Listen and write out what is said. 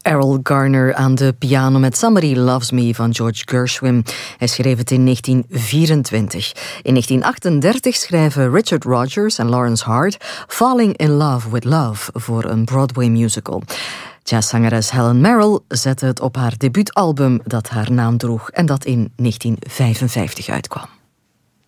Errol Garner aan de piano met Somebody Loves Me van George Gershwin. Hij schreef het in 1924. In 1938 schrijven Richard Rodgers en Lawrence Hart Falling in Love with Love voor een Broadway musical. Jazzzangeres Helen Merrill zette het op haar debuutalbum dat haar naam droeg en dat in 1955 uitkwam.